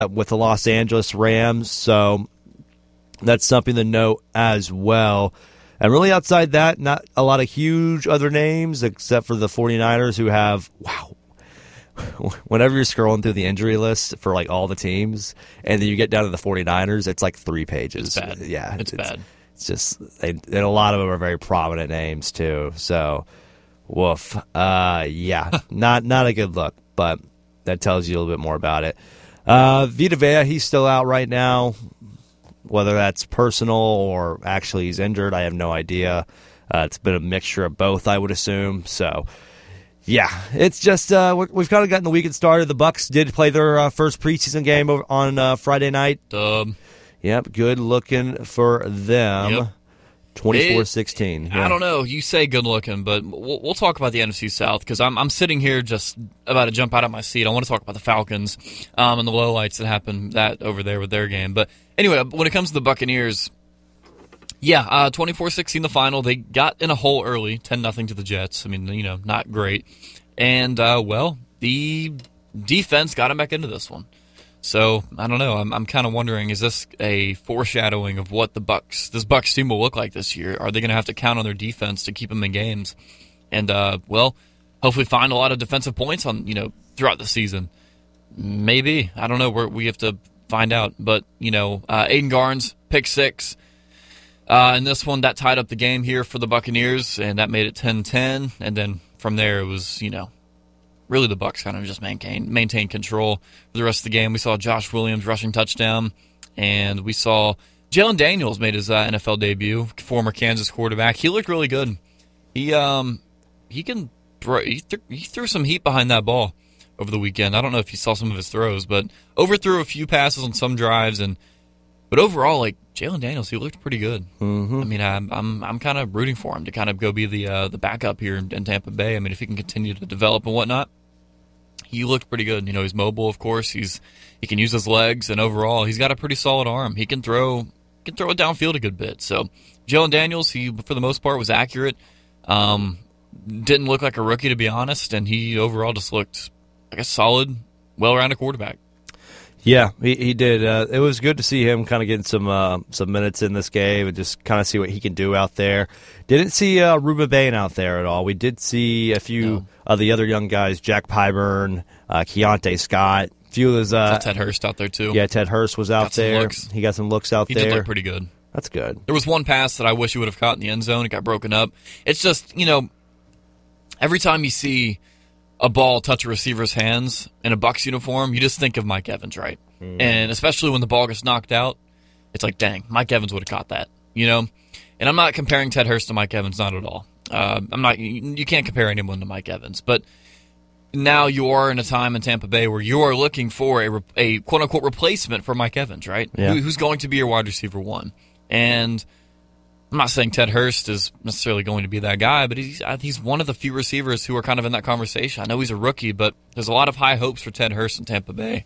with the Los Angeles Rams, so that's something to note as well. And really outside that, not a lot of huge other names except for the 49ers who have, wow, whenever you're scrolling through the injury list for like all the teams and then you get down to the 49ers, it's like 3 pages. It's bad. Yeah. It's bad. It's just, and a lot of them are very prominent names too. So, woof. Yeah, not a good look, but that tells you a little bit more about it. Vita Vea, he's still out right now. Whether that's personal or actually he's injured, I have no idea. It's been a mixture of both, I would assume. So, yeah, it's just we've kind of gotten the weekend started. The Bucs did play their first preseason game on Friday night. Yep, good looking for them. Yep. 24-16. Yeah. I don't know. You say good looking, but we'll talk about the NFC South because I'm sitting here just about to jump out of my seat. I want to talk about the Falcons and the lowlights that happened over there with their game. But anyway, when it comes to the Buccaneers, 24-16 the final. They got in a hole early, 10-0 to the Jets. I mean, not great. And, the defense got them back into this one. So, I don't know. I'm kind of wondering, is this a foreshadowing of what this Bucs team will look like this year? Are they going to have to count on their defense to keep them in games? And, hopefully find a lot of defensive points throughout the season. Maybe. I don't know. We have to find out. But, Aiden Garnes, pick 6. In this one, that tied up the game here for the Buccaneers, and that made it 10-10. And then from there, it was, really the Bucs kind of just maintained control for the rest of the game. We saw Josh Williams rushing touchdown, and we saw Jalen Daniels made his NFL debut, former Kansas quarterback. He looked really good. He can throw. He threw some heat behind that ball over the weekend. I don't know if you saw some of his throws, but overthrew a few passes on some drives, but overall, like Jalen Daniels, he looked pretty good. Mm-hmm. I mean, I'm kind of rooting for him to kind of go be the backup here in Tampa Bay. I mean, if he can continue to develop and whatnot. He looked pretty good. He's mobile, of course. He can use his legs, and overall, he's got a pretty solid arm. He can throw it downfield a good bit. So, Jalen Daniels, he for the most part was accurate. Didn't look like a rookie, to be honest, and he overall just looked like a solid, well-rounded quarterback. Yeah, he did. It was good to see him kind of getting some minutes in this game and just kind of see what he can do out there. Didn't see Ruben Bain out there at all. We did see a few of the other young guys, Jack Pyburn, Keontae Scott. A few of those. Ted Hurst out there too. Yeah, Ted Hurst was out there. He got some looks out there. He did look pretty good. That's good. There was one pass that I wish he would have caught in the end zone. It got broken up. It's just every time you see a ball touch a receiver's hands in a Bucs uniform, you just think of Mike Evans, right? And especially when the ball gets knocked out, it's like, dang, Mike Evans would have caught that, And I'm not comparing Ted Hurst to Mike Evans, not at all. You can't compare anyone to Mike Evans, but now you are in a time in Tampa Bay where you are looking for a quote-unquote replacement for Mike Evans, right? Yeah. Who's going to be your wide receiver one? And I'm not saying Ted Hurst is necessarily going to be that guy, but he's one of the few receivers who are kind of in that conversation. I know he's a rookie, but there's a lot of high hopes for Ted Hurst in Tampa Bay,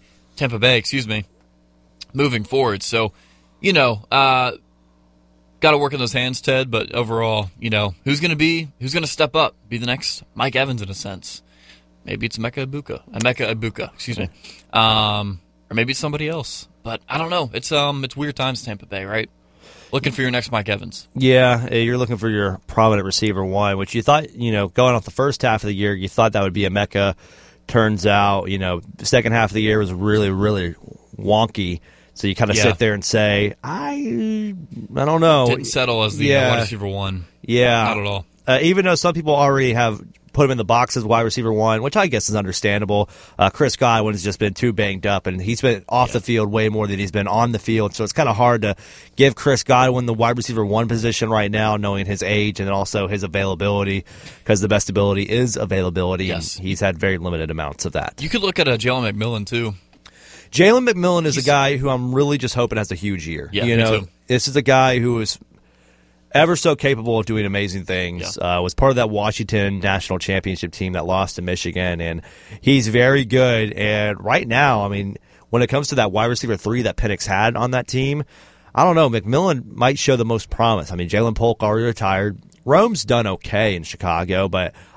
moving forward. So, got to work in those hands, Ted, but overall, who's going to step up, be the next Mike Evans in a sense? Maybe it's Emeka Egbuka, excuse me. Or maybe it's somebody else. But I don't know. It's weird times in Tampa Bay, right? Looking for your next Mike Evans. Yeah, you're looking for your prominent receiver one, which you thought, going off the first half of the year, you thought that would be Emeka. Turns out, the second half of the year was really, really wonky. So you kind of sit there and say, I don't know. Didn't settle as the wide receiver one. Yeah. Not at all. Even though some people already have put him in the box as wide receiver one, which I guess is understandable. Chris Godwin has just been too banged up, and he's been off the field way more than he's been on the field. So it's kind of hard to give Chris Godwin the wide receiver one position right now, knowing his age and also his availability, because the best ability is availability, and he's had very limited amounts of that. You could look at Jalen McMillan, too. Jalen McMillan is a guy who I'm really just hoping has a huge year. Yeah, me too. This is a guy who is ever so capable of doing amazing things. Was part of that Washington national championship team that lost to Michigan, and he's very good. And right now, I mean, when it comes to that wide receiver 3 that Penix had on that team, I don't know. McMillan might show the most promise. I mean, Jalen Polk already retired. Rome's done okay in Chicago, but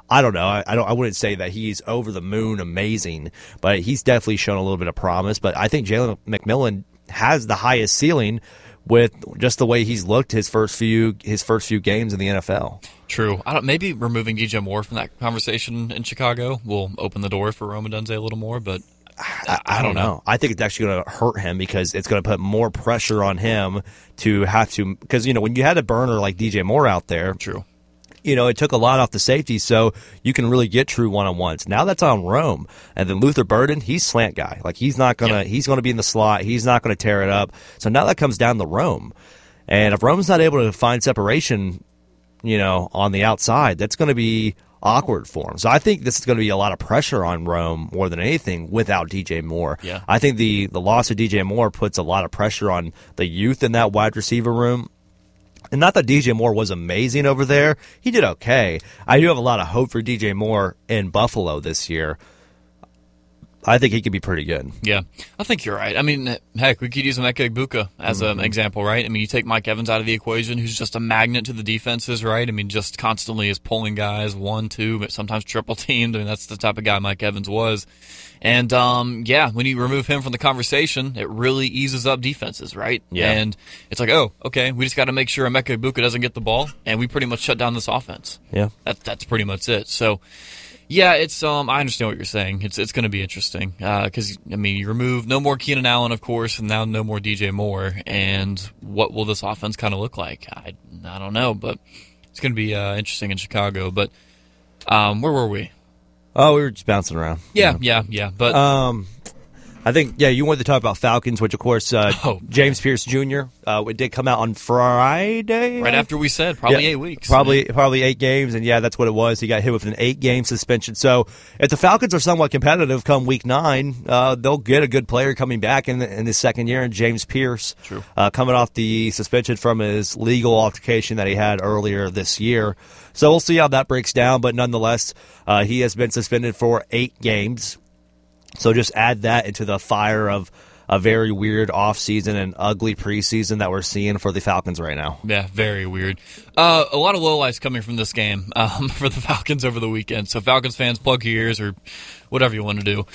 I don't know. I wouldn't say that he's over the moon amazing, but he's definitely shown a little bit of promise. But I think Jalen McMillan has the highest ceiling with just the way he's looked his first few games in the NFL. True. Maybe removing DJ Moore from that conversation in Chicago will open the door for Rome Odunze a little more, but I don't know. I think it's actually going to hurt him because it's going to put more pressure on him to have to, because, when you had a burner like DJ Moore out there. True. It took a lot off the safety, so you can really get true one-on-ones. Now that's on Rome. And then Luther Burden, he's slant guy. Like, he's going to be in the slot. He's not going to tear it up. So now that comes down to Rome. And if Rome's not able to find separation, on the outside, that's going to be awkward for him. So I think this is going to be a lot of pressure on Rome more than anything without DJ Moore. Yeah. I think the loss of DJ Moore puts a lot of pressure on the youth in that wide receiver room. And not that DJ Moore was amazing over there. He did okay. I do have a lot of hope for DJ Moore in Buffalo this year. I think he could be pretty good. Yeah, I think you're right. I mean, heck, we could use Emeka Egbuka as an example, right? I mean, you take Mike Evans out of the equation, who's just a magnet to the defenses, right? I mean, just constantly is pulling guys 1, 2, but sometimes triple teamed. I mean, that's the type of guy Mike Evans was. And, when you remove him from the conversation, it really eases up defenses, right? Yeah. And it's like, oh, okay, we just got to make sure Emeka Egbuka doesn't get the ball, and we pretty much shut down this offense. Yeah. That's pretty much it. So, yeah, it's I understand what you're saying. It's going to be interesting because you remove no more Keenan Allen, of course, and now no more DJ Moore. And what will this offense kind of look like? I don't know, but it's going to be interesting in Chicago. But where were we? Oh, we were just bouncing around. Yeah. But I think, you wanted to talk about Falcons, which, of course, James Pierce Jr., it did come out on Friday. Right after we said, probably 8 weeks. Probably 8 games, and that's what it was. He got hit with an 8-game suspension. So if the Falcons are somewhat competitive come Week 9, they'll get a good player coming back in his second year, and James Pierce, True. Coming off the suspension from his legal altercation that he had earlier this year. So we'll see how that breaks down, but nonetheless, he has been suspended for 8 games. So just add that into the fire of a very weird offseason and ugly preseason that we're seeing for the Falcons right now. Yeah, very weird. A lot of lowlights coming from this game for the Falcons over the weekend. So Falcons fans, plug your ears or whatever you want to do.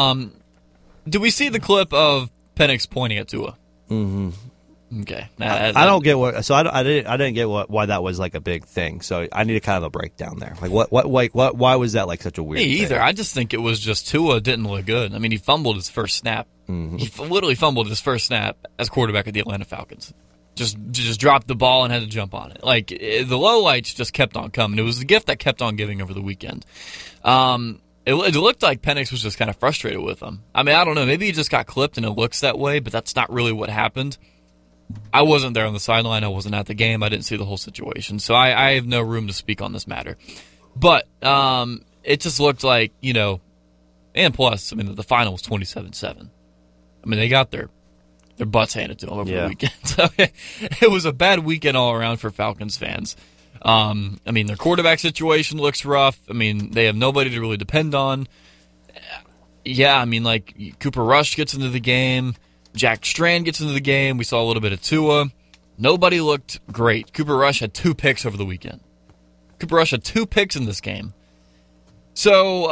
Do we see the clip of Penix pointing at Tua? Mm-hmm. Okay. I don't get what. So I didn't get why that was like a big thing. So I need a kind of a breakdown there. Like why was that like such a weird Me either. thing? I just think it was just Tua didn't look good. I mean, he fumbled his first snap. Mm-hmm. He literally fumbled his first snap as quarterback of the Atlanta Falcons. Just dropped the ball and had to jump on it. Like the lowlights just kept on coming. It was the gift that kept on giving over the weekend. It looked like Penix was just kind of frustrated with him. I mean, I don't know. Maybe he just got clipped and it looks that way, but that's not really what happened. I wasn't there on the sideline. I wasn't at the game. I didn't see the whole situation. So I have no room to speak on this matter. But it just looked like, and plus, I mean, the final was 27-7. I mean, they got their butts handed to them over the weekend. So it was a bad weekend all around for Falcons fans. I mean, their quarterback situation looks rough. I mean, they have nobody to really depend on. Yeah, I mean, like, Cooper Rush gets into the game. Jack Strand gets into the game. We saw a little bit of Tua. Nobody looked great. Cooper Rush had 2 picks over the weekend. Cooper Rush had 2 picks in this game. So,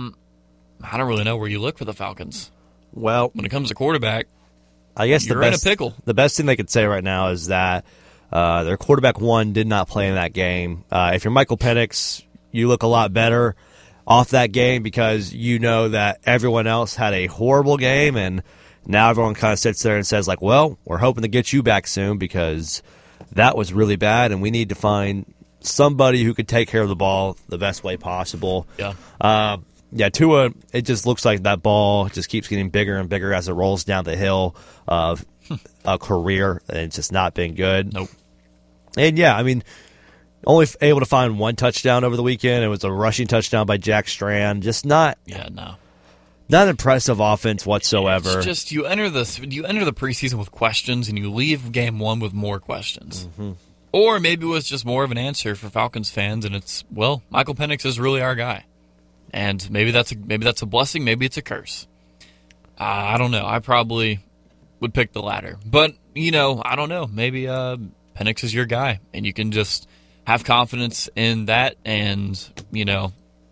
I don't really know where you look for the Falcons. Well, when it comes to quarterback, I guess you're in a pickle. The best thing they could say right now is that their quarterback 1 did not play in that game. If you're Michael Penix, you look a lot better off that game because you know that everyone else had a horrible game, and now everyone kind of sits there and says, like, well, we're hoping to get you back soon because that was really bad, and we need to find somebody who could take care of the ball the best way possible. Yeah. Tua, it just looks like that ball just keeps getting bigger and bigger as it rolls down the hill of a career, and it's just not been good. Nope. And, I mean, only able to find 1 touchdown over the weekend. It was a rushing touchdown by Jack Strand. Just not impressive offense whatsoever. It's just you enter the preseason with questions and you leave game 1 with more questions. Mm-hmm. Or maybe it was just more of an answer for Falcons fans, and it's, well, Michael Penix is really our guy. And maybe that's a blessing, maybe it's a curse. I don't know. I probably would pick the latter. But, I don't know. Maybe Penix is your guy, and you can just have confidence in that and,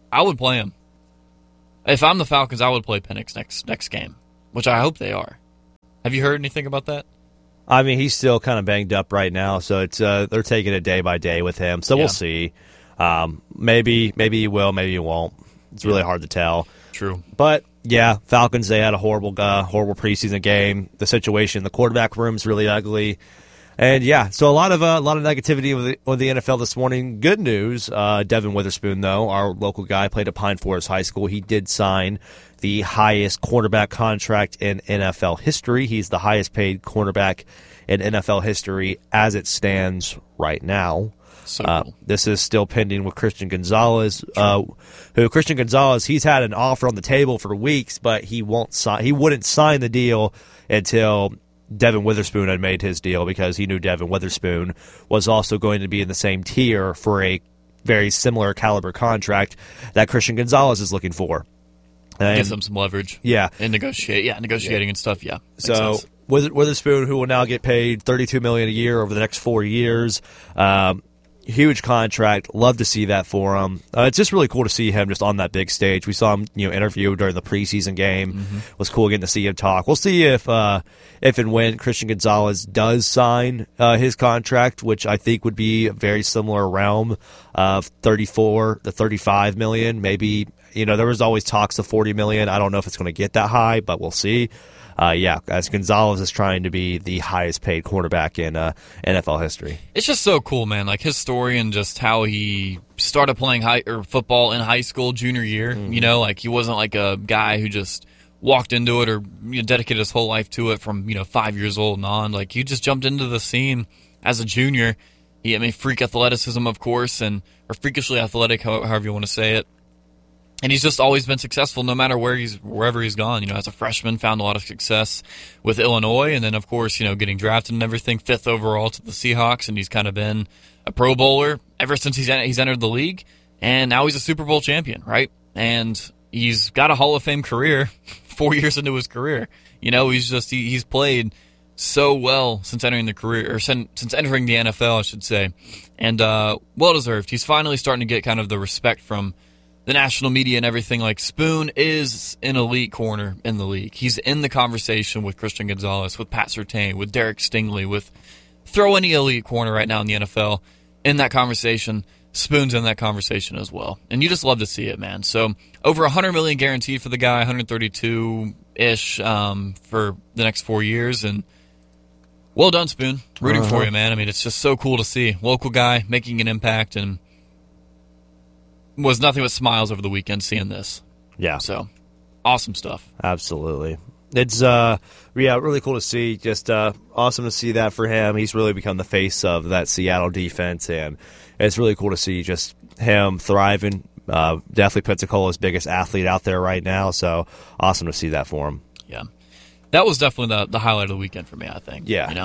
I would play him. If I'm the Falcons, I would play Penix next game, which I hope they are. Have you heard anything about that? I mean, he's still kind of banged up right now, so it's they're taking it day by day with him. So we'll see. Maybe he will, maybe he won't. It's really hard to tell. True. But yeah, Falcons, they had a horrible preseason game. The situation in the quarterback room is really ugly. And yeah, so a lot of negativity with the NFL this morning. Good news, Devin Witherspoon, though, our local guy, played at Pine Forest High School. He did sign the highest cornerback contract in NFL history. He's the highest paid cornerback in NFL history as it stands right now. So cool. This is still pending with Christian Gonzalez. Christian Gonzalez, he's had an offer on the table for weeks, but he wouldn't sign the deal until Devin Witherspoon had made his deal, because he knew Devin Witherspoon was also going to be in the same tier for a very similar caliber contract that Christian Gonzalez is looking for. Gives them some leverage. Yeah. And negotiating and stuff, yeah. So sense. Witherspoon, who will now get paid $32 million a year over the next 4 years, huge contract. Love to see that for him. It's just really cool to see him just on that big stage. We saw him, interview during the preseason game. Mm-hmm. It was cool getting to see him talk. We'll see if and when Christian Gonzalez does sign his contract, which I think would be a very similar realm of 34 to 35 million. Maybe, there was always talks of 40 million. I don't know if it's going to get that high, but we'll see. As Gonzalez is trying to be the highest paid quarterback in NFL history. It's just so cool, man. Like his story and just how he started playing football in high school junior year. Mm-hmm. He wasn't like a guy who just walked into it or dedicated his whole life to it from 5 years old and on. Like he just jumped into the scene as a junior. Freak athleticism, of course, or freakishly athletic, however you want to say it. And he's just always been successful no matter wherever he's gone. As a freshman, found a lot of success with Illinois. And then, of course, getting drafted and everything, 5th overall to the Seahawks. And he's kind of been a Pro Bowler ever since he's entered the league. And now he's a Super Bowl champion, right? And he's got a Hall of Fame career 4 years into his career. He's played so well since entering the career, or since entering the NFL, I should say. And well-deserved. He's finally starting to get kind of the respect from the national media and everything. Like Spoon is an elite corner in the league. He's in the conversation with Christian Gonzalez, with Pat Surtain, with Derek Stingley, with throw any elite corner right now in the NFL in that conversation. Spoon's in that conversation as well. And you just love to see it, man. So over $100 million guaranteed for the guy, 132-ish for the next 4 years. And well done, Spoon. Rooting for you, man. It's just so cool to see. Local guy making an impact, and was nothing but smiles over the weekend seeing this. Yeah. So, awesome stuff. Absolutely. It's really cool to see. Just awesome to see that for him. He's really become the face of that Seattle defense, and it's really cool to see just him thriving. Definitely Pensacola's biggest athlete out there right now, so awesome to see that for him. Yeah. That was definitely the highlight of the weekend for me, I think. Yeah.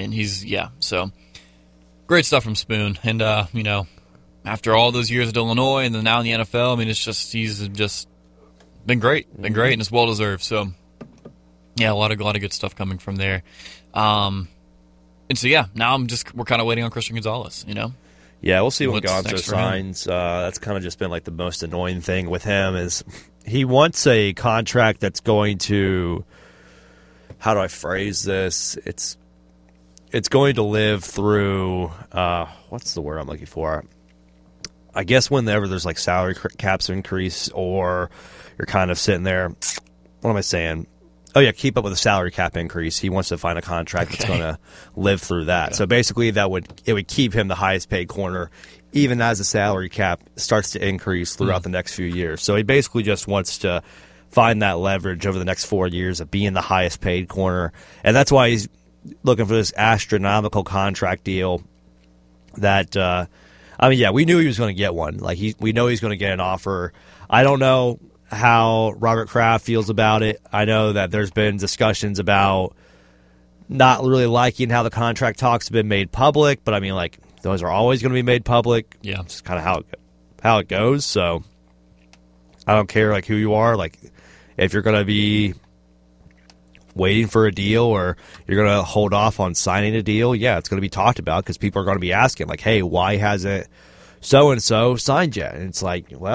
So great stuff from Spoon. And, after all those years at Illinois and then now in the NFL, he's just been great. Been great, and it's well-deserved. So, yeah, a lot of good stuff coming from there. And so, now we're kind of waiting on Christian Gonzalez, Yeah, we'll see when Gonzo signs. That's kind of just been like the most annoying thing with him is he wants a contract that's going to, how do I phrase this? It's going to live through, what's the word I'm looking for? I guess whenever there's like salary caps increase, or you're kind of sitting there, what am I saying? Oh yeah, keep up with the salary cap increase. He wants to find a contract that's going to live through that. Okay. So basically, it would keep him the highest paid corner, even as the salary cap starts to increase throughout the next few years. So he basically just wants to find that leverage over the next 4 years of being the highest paid corner, and that's why he's looking for this astronomical contract deal. That we knew he was going to get one. We know he's going to get an offer. I don't know how Robert Kraft feels about it. I know that there's been discussions about not really liking how the contract talks have been made public, but those are always going to be made public. Yeah, it's kind of how it goes. So I don't care who you are. If you're going to be waiting for a deal or you're going to hold off on signing a deal, it's going to be talked about because people are going to be asking, hey, why hasn't so-and-so signed yet? And it's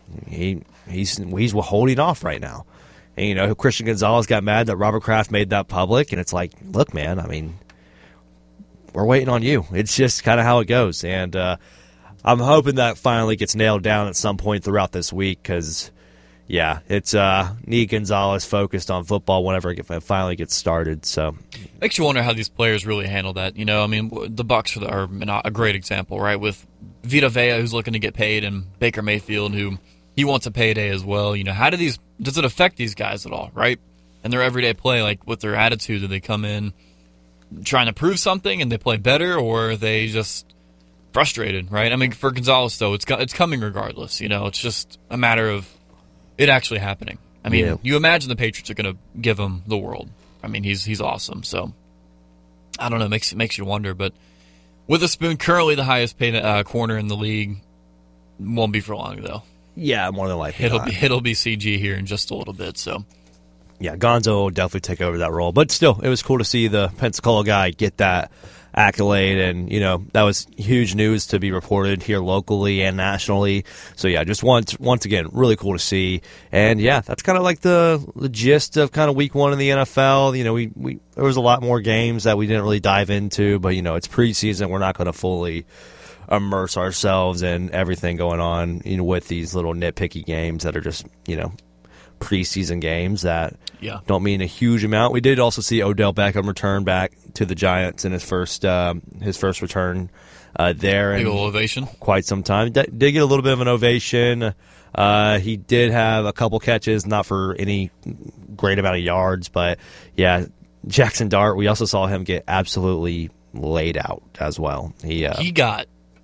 he's holding off right now. And, Christian Gonzalez got mad that Robert Kraft made that public, and it's like, look, man, I mean, we're waiting on you. It's just kind of how it goes. And I'm hoping that finally gets nailed down at some point throughout this week because, yeah, it's need Gonzalez focused on football whenever it finally gets started. So makes you wonder how these players really handle that. I mean, the Bucs are a great example, right? With Vita Vea, who's looking to get paid, and Baker Mayfield, who he wants a payday as well. How does it affect these guys at all, right? And their everyday play, like with their attitude, do they come in trying to prove something and they play better, or are they just frustrated, right? I mean, for Gonzalez, though, it's coming regardless. It's just a matter of it actually happening. I mean, You imagine the Patriots are going to give him the world. I mean, he's awesome. So I don't know, makes you wonder. But Witherspoon, currently the highest paid corner in the league, won't be for long though. Yeah, more than likely it'll be CG here in just a little bit. So yeah, Gonzo will definitely take over that role. But still, it was cool to see the Pensacola guy get that accolade, and that was huge news to be reported here locally and nationally. So yeah, just once again, really cool to see. And yeah, that's kind of like the gist of kind of week 1 in the NFL. We there was a lot more games that we didn't really dive into, but it's preseason. We're not going to fully immerse ourselves in everything going on with these little nitpicky games that are just preseason games that don't mean a huge amount. We did also see Odell Beckham return back to the Giants in his first return there. Big old ovation. Quite some time. Did get a little bit of an ovation. He did have a couple catches, not for any great amount of yards, but yeah, Jackson Dart, we also saw him get absolutely laid out as well. He got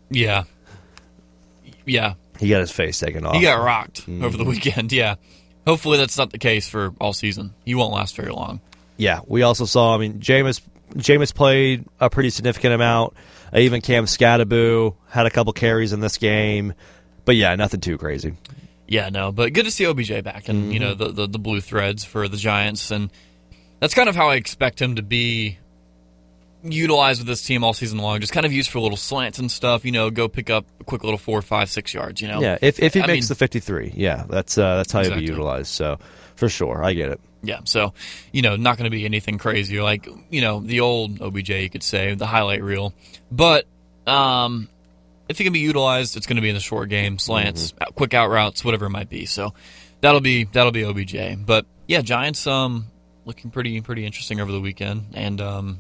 his face taken off. He got rocked over the weekend, yeah. Hopefully that's not the case for all season. He won't last very long. Yeah, we also saw, Jameis played a pretty significant amount. Even Cam Scattaboo had a couple carries in this game. But yeah, nothing too crazy. Yeah, no, but good to see OBJ back and, the blue threads for the Giants. And that's kind of how I expect him to be utilized with this team all season long. Just kind of used for little slants and stuff, go pick up a quick little 4, 5, 6 yards, Yeah, if he makes the 53, yeah, that's how he'll be utilized. So, for sure, I get it. Yeah, so, not going to be anything crazy. Like, the old OBJ, you could say, the highlight reel. But if he can be utilized, it's going to be in the short game, slants, quick out routes, whatever it might be. So, that'll be OBJ. But, yeah, Giants looking pretty interesting over the weekend. And,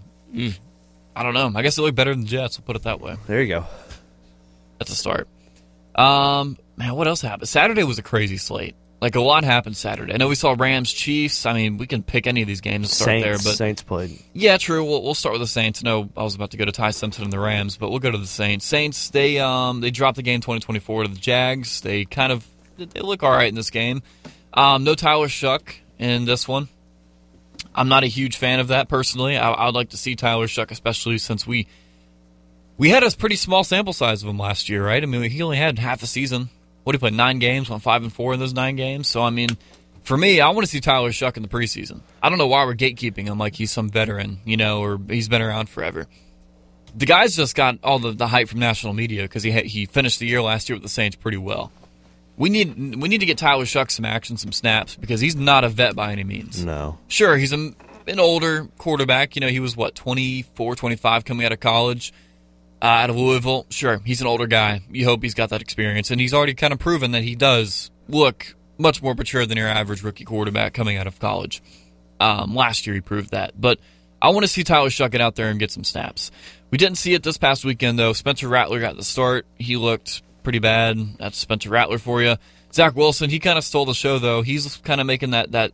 I don't know. I guess they look better than the Jets. We'll put it that way. There you go. That's a start. Man, what else happened? Saturday was a crazy slate. Like, a lot happened Saturday. I know we saw Rams, Chiefs. I mean, we can pick any of these games and start there. But Saints played. Yeah, true. We'll start with the Saints. No, I was about to go to Ty Simpson and the Rams, but we'll go to the Saints. Saints, they dropped the game 20-24 to the Jags. They look all right in this game. No Tyler Shuck in this one. I'm not a huge fan of that personally. I would like to see Tyler Shuck, especially since we had a pretty small sample size of him last year, right? I mean, he only had half a season. What did he play? 9 games, went 5-4 in those 9 games. So I mean, for me, I want to see Tyler Shuck in the preseason. I don't know why we're gatekeeping him like he's some veteran, or he's been around forever. The guy's just got all the hype from national media because he finished the year last year with the Saints pretty well. We need to get Tyler Shuck some action, some snaps, because he's not a vet by any means. No. Sure, he's an older quarterback. He was, 24, 25 coming out of college, out of Louisville. Sure, he's an older guy. You hope he's got that experience, and he's already kind of proven that he does look much more mature than your average rookie quarterback coming out of college. Last year he proved that. But I want to see Tyler Shuck get out there and get some snaps. We didn't see it this past weekend, though. Spencer Rattler got the start. He looked pretty bad. That's Spencer Rattler for you. Zach Wilson, he kind of stole the show, though. He's kind of making that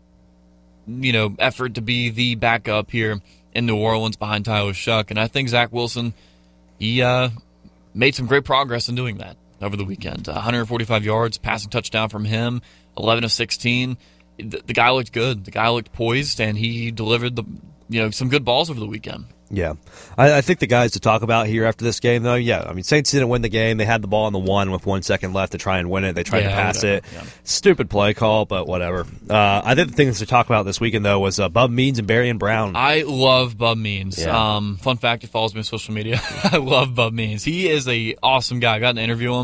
effort to be the backup here in New Orleans behind Tyler Shuck. And I think Zach Wilson, he made some great progress in doing that over the weekend. 145 yards, passing touchdown from him, 11 of 16. The guy looked good. The guy looked poised, and he delivered some good balls over the weekend. Yeah. I think the guys to talk about here after this game, though, Saints didn't win the game. They had the ball on the 1 with 1 second left to try and win it. They tried to pass it. Yeah. Stupid play call, but whatever. I think the things to talk about this weekend, though, was Bub Means and Berrien Brown. I love Bub Means. Yeah. Fun fact, he follows me on social media. I love Bub Means. He is a awesome guy. I got to interview him.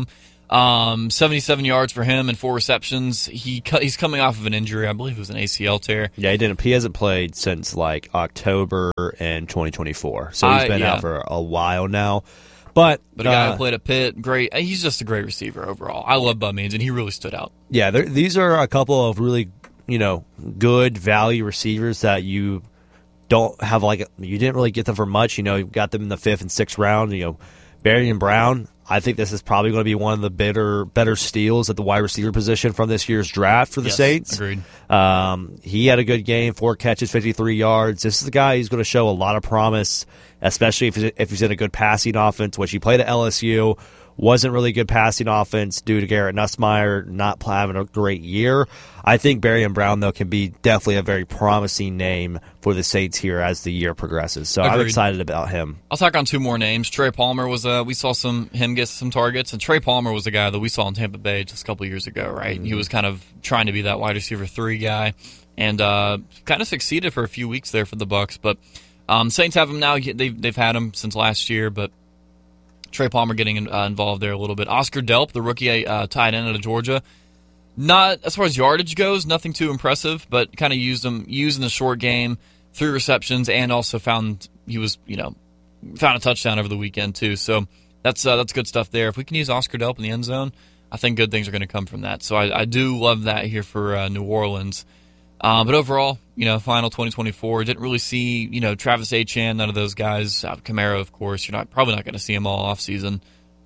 77 yards for him and 4 receptions. He's coming off of an injury. I believe it was an ACL tear. Yeah, he hasn't played since like October in 2024. So he's been out for a while now. But a guy who played at Pitt, great. He's just a great receiver overall. I love Bud Means, and he really stood out. Yeah, these are a couple of really, good value receivers that you don't have you didn't really get them for much. You got them in the 5th and 6th round. Barion Brown, I think this is probably going to be one of the better steals at the wide receiver position from this year's draft for the Saints. Agreed. He had a good game, 4 catches, 53 yards. This is the guy who's going to show a lot of promise, especially if he's in a good passing offense, which he played at LSU. Wasn't really good passing offense due to Garrett Nussmeier not having a great year. I think Barion Brown, though, can be definitely a very promising name for the Saints here as the year progresses. So Agreed. I'm excited about him. I'll talk on 2 more names. Trey Palmer was we saw him get some targets, and Trey Palmer was the guy that we saw in Tampa Bay just a couple of years ago, right? Mm-hmm. He was kind of trying to be that wide receiver 3 guy, and kind of succeeded for a few weeks there for the Bucs. But Saints have him now. They've had him since last year, but Trey Palmer getting involved there a little bit. Oscar Delp, the rookie tight end out of Georgia, not as far as yardage goes, nothing too impressive, but kind of used in the short game, 3 receptions, and also found a touchdown over the weekend too. So that's good stuff there. If we can use Oscar Delp in the end zone, I think good things are going to come from that. So I do love that here for New Orleans. But overall, final 2024, didn't really see, Travis Etienne, none of those guys. Kamara, of course, you're probably not going to see him all preseason,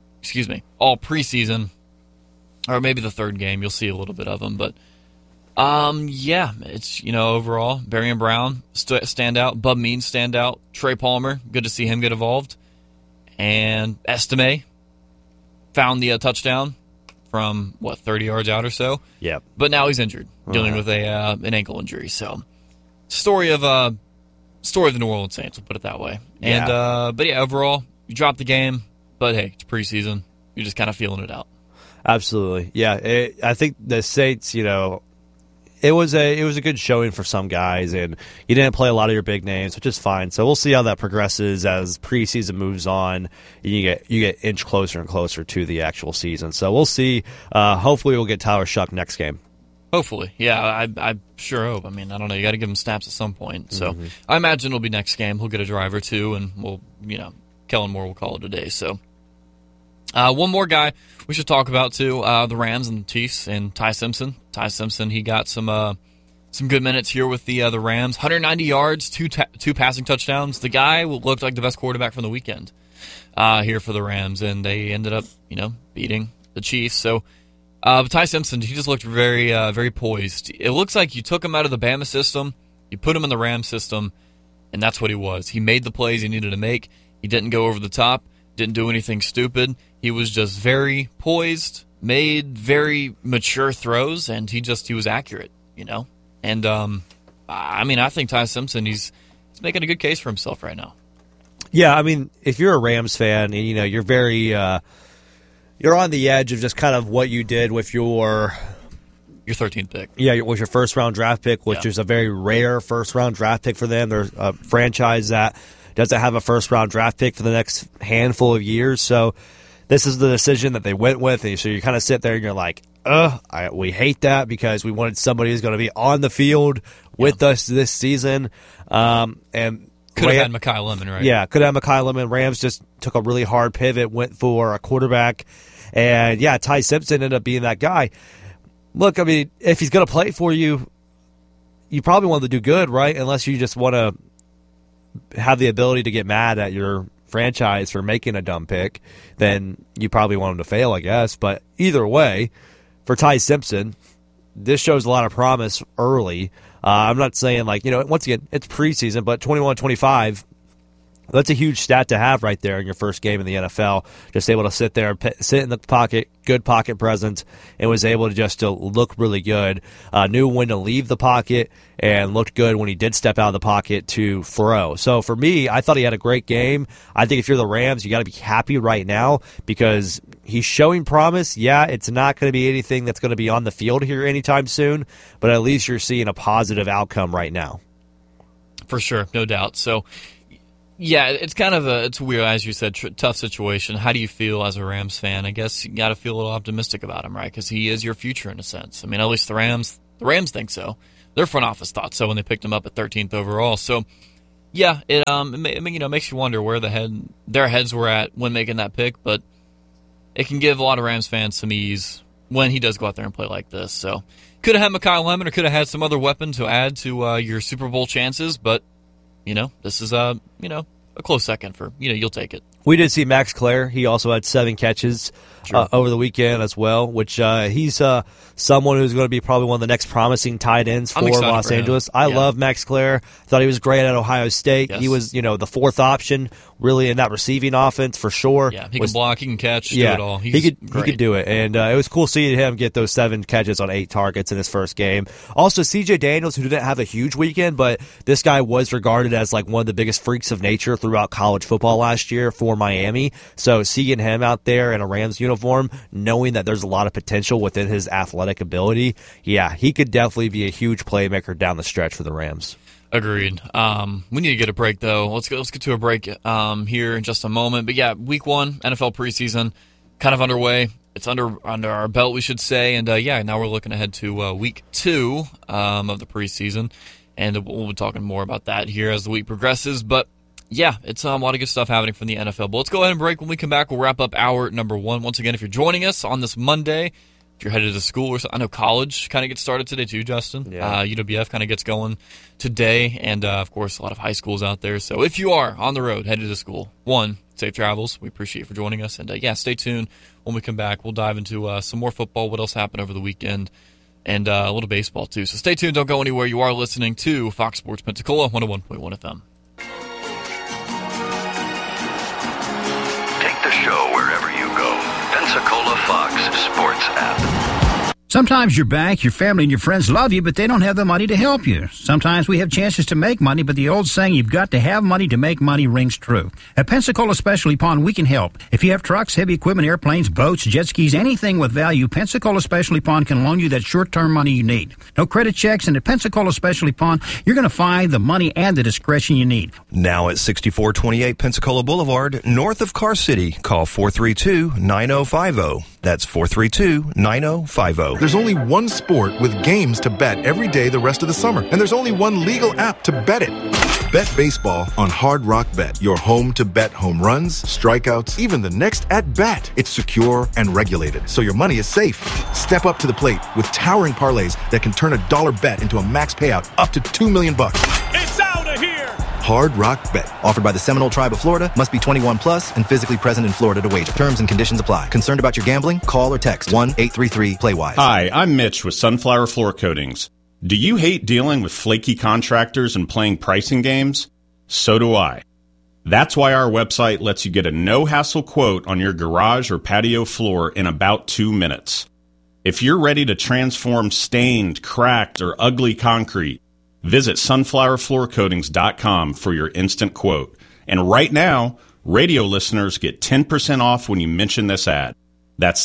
or maybe the 3rd game, you'll see a little bit of him. But, it's, overall, Barion Brown stand out, Bub Means stand out, Trey Palmer, good to see him get involved, and Estime found the touchdown from 30 yards out or so. Yep. But now he's injured, dealing with an ankle injury. So, story of the New Orleans Saints, we'll put it that way. And but overall, you dropped the game, but hey, it's preseason. You're just kind of feeling it out. Absolutely, yeah. I think the Saints, it was a good showing for some guys, and you didn't play a lot of your big names, which is fine. So we'll see how that progresses as preseason moves on. And you get inch closer and closer to the actual season. So we'll see. Hopefully we'll get Tyler Shuck next game. Hopefully, yeah. I sure hope. I mean, I don't know. You got to give him snaps at some point. So I imagine it'll be next game. He'll get a drive or 2, and we'll, Kellen Moore will call it a day. So. One more guy we should talk about too, the Rams and the Chiefs, and Ty Simpson. Ty Simpson, he got some good minutes here with the Rams. 190 yards, 2 passing touchdowns. The guy looked like the best quarterback from the weekend here for the Rams, and they ended up beating the Chiefs. So Ty Simpson, he just looked very very poised. It looks like you took him out of the Bama system, you put him in the Rams system, and that's what he was. He made the plays he needed to make. He didn't go over the top, didn't do anything stupid. He was just very poised, made very mature throws, and he was accurate, And I think Ty Simpson, he's making a good case for himself right now. Yeah, I mean, if you're a Rams fan and you're very you're on the edge of just kind of what you did with your 13th pick. Yeah, with your first round draft pick, which is a very rare first round draft pick for them. They're a franchise that doesn't have a first round draft pick for the next handful of years, so this is the decision that they went with, and so you kind of sit there and you're like, we hate that because we wanted somebody who's going to be on the field with us this season. And could have had Mekhi Lemon, right? Yeah, could have had Mekhi Lemon. Rams just took a really hard pivot, went for a quarterback, and Ty Simpson ended up being that guy. Look, I mean, if he's going to play for you, you probably want to do good, right? Unless you just want to have the ability to get mad at your franchise for making a dumb pick, then you probably want him to fail, I guess. But either way, for Ty Simpson, this shows a lot of promise early. I'm not saying once again, it's preseason, but 21-25, that's a huge stat to have right there in your first game in the NFL. Just able to sit there, sit in the pocket, good pocket presence, and was able to just to look really good. Knew when to leave the pocket and looked good when he did step out of the pocket to throw. So for me, I thought he had a great game. I think if you're the Rams, you got to be happy right now because he's showing promise. Yeah, it's not going to be anything that's going to be on the field here anytime soon, but at least you're seeing a positive outcome right now. For sure, no doubt. So Yeah, it's kind of it's weird, as you said, tough situation. How do you feel as a Rams fan? I guess you got to feel a little optimistic about him, right? Because he is your future in a sense. I mean, at least the Rams think so. Their front office thought so when they picked him up at 13th overall. So, yeah, it makes you wonder where their heads were at when making that pick. But it can give a lot of Rams fans some ease when he does go out there and play like this. So, could have had Mekhi Lemon or could have had some other weapon to add to your Super Bowl chances, but. This is a close second for, you'll take it. We did see Max Clare. He also had 7 catches over the weekend as well, which he's someone who's going to be probably one of the next promising tight ends for Los Angeles. I love Max Clare. Thought he was great at Ohio State. Yes. He was, the fourth option really in that receiving offense for sure. Yeah, he can block, he can catch, do it all. He could do it. And it was cool seeing him get those 7 catches on 8 targets in his first game. Also, C.J. Daniels, who didn't have a huge weekend, but this guy was regarded as like one of the biggest freaks of nature throughout college football last year for Miami. So seeing him out there in a Rams uniform, knowing that there's a lot of potential within his athletic ability, yeah, he could definitely be a huge playmaker down the stretch for the Rams. Agreed. We need to get a break, though. Let's get to a break here in just a moment. But, yeah, Week 1, NFL preseason, kind of underway. It's under our belt, we should say. And, now we're looking ahead to Week 2 of the preseason. And we'll be talking more about that here as the week progresses. But, yeah, it's a lot of good stuff happening from the NFL. But let's go ahead and break. When we come back, we'll wrap up hour number 1. Once again, if you're joining us on this Monday, if you're headed to school or something, I know college kind of gets started today too, Justin. Yeah. UWF kind of gets going today. And, of course, a lot of high schools out there. So if you are on the road headed to school, safe travels. We appreciate you for joining us. And, stay tuned. When we come back, we'll dive into some more football, what else happened over the weekend, and a little baseball too. So stay tuned. Don't go anywhere. You are listening to Fox Sports Pensacola, 101.1 FM. Take the show wherever you go. Pensacola Fox Sports app. Sometimes your bank, your family, and your friends love you, but they don't have the money to help you. Sometimes we have chances to make money, but the old saying, you've got to have money to make money, rings true. At Pensacola Specialty Pawn, we can help. If you have trucks, heavy equipment, airplanes, boats, jet skis, anything with value, Pensacola Specialty Pawn can loan you that short-term money you need. No credit checks, and at Pensacola Specialty Pawn, you're going to find the money and the discretion you need. Now at 6428 Pensacola Boulevard, north of Car City. Call 432-9050. That's 432-9050. There's only one sport with games to bet every day the rest of the summer, and there's only one legal app to bet it. Bet baseball on Hard Rock Bet, your home to bet home runs, strikeouts, even the next at-bat. It's secure and regulated, so your money is safe. Step up to the plate with towering parlays that can turn a dollar bet into a max payout up to $2 million. It's out of here! Hard Rock Bet. Offered by the Seminole Tribe of Florida. Must be 21 plus and physically present in Florida to wager. Terms and conditions apply. Concerned about your gambling? Call or text 1-833-PLAY-WISE. Hi, I'm Mitch with Sunflower Floor Coatings. Do you hate dealing with flaky contractors and playing pricing games? So do I. That's why our website lets you get a no-hassle quote on your garage or patio floor in about 2 minutes. If you're ready to transform stained, cracked, or ugly concrete, visit sunflowerfloorcoatings.com for your instant quote. And right now, radio listeners get 10% off when you mention this ad. That's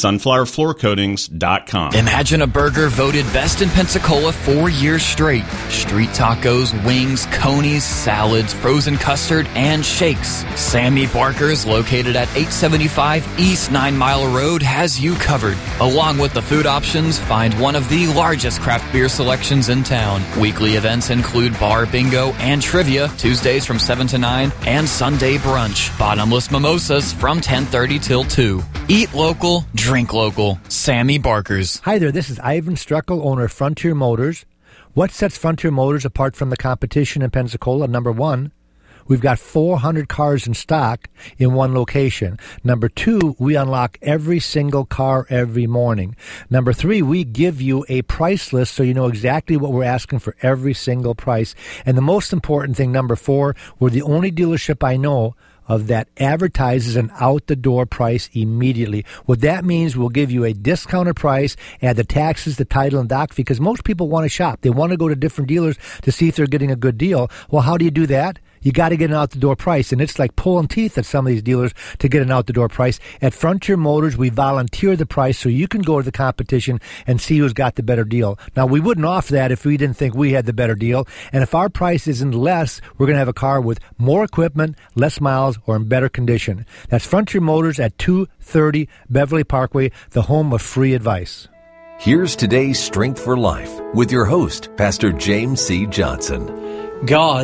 sunflowerfloorcoatings.com. Imagine a burger voted best in Pensacola 4 years straight. Street tacos, wings, conies, salads, frozen custard, and shakes. Sammy Barker's, located at 875 East 9 Mile Road, has you covered. Along with the food options, find one of the largest craft beer selections in town. Weekly events include bar bingo and trivia, Tuesdays from 7 to 9, and Sunday brunch. Bottomless mimosas from 10:30 till 2. Eat local, drink local. Sammy Barker's. Hi there, this is Ivan Struckel, owner of Frontier Motors. What sets Frontier Motors apart from the competition in Pensacola? Number one, we've got 400 cars in stock in one location. Number two, we unlock every single car every morning. Number three, we give you a price list so you know exactly what we're asking for every single price. And the most important thing, number four, we're the only dealership I know of that advertises an out-the-door price immediately. What that means, we'll give you a discounted price, add the taxes, the title, and doc fee, because most people want to shop. They want to go to different dealers to see if they're getting a good deal. Well, how do you do that? you got to get an out-the-door price, and it's like pulling teeth at some of these dealers to get an out-the-door price. At Frontier Motors, we volunteer the price so you can go to the competition and see who's got the better deal. Now, we wouldn't offer that if we didn't think we had the better deal, and if our price isn't less, we're going to have a car with more equipment, less miles, or in better condition. That's Frontier Motors at 230 Beverly Parkway, the home of free advice. Here's today's Strength for Life with your host, Pastor James C. Johnson. God